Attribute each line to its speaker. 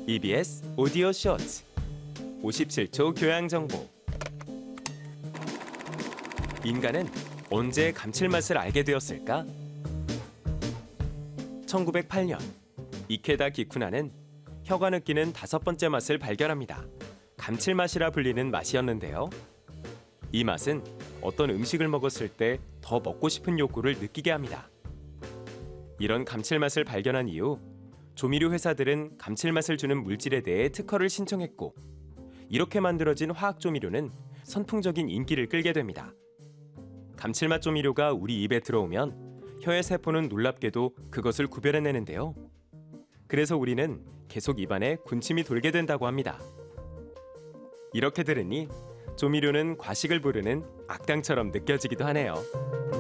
Speaker 1: EBS 오디오 쇼츠 57초 교양 정보. 인간은 언제 감칠맛을 알게 되었을까? 1908년 이케다 기쿠나는 혀가 느끼는 5번째 맛을 발견합니다. 감칠맛이라 불리는 맛이었는데요. 이 맛은 어떤 음식을 먹었을 때 더 먹고 싶은 욕구를 느끼게 합니다. 이런 감칠맛을 발견한 이후 조미료 회사들은 감칠맛을 주는 물질에 대해 특허를 신청했고, 이렇게 만들어진 화학 조미료는 선풍적인 인기를 끌게 됩니다. 감칠맛 조미료가 우리 입에 들어오면 혀의 세포는 놀랍게도 그것을 구별해내는데요. 그래서 우리는 계속 입안에 군침이 돌게 된다고 합니다. 이렇게 들으니 조미료는 과식을 부르는 악당처럼 느껴지기도 하네요.